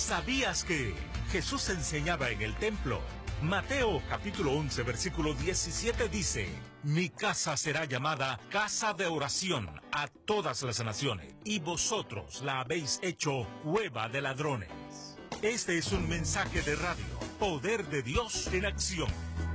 ¿Sabías que Jesús enseñaba en el templo? Mateo capítulo 11 versículo 17 dice: Mi casa será llamada casa de oración a todas las naciones, y vosotros la habéis hecho cueva de ladrones. Este es un mensaje de radio, Poder de Dios en acción.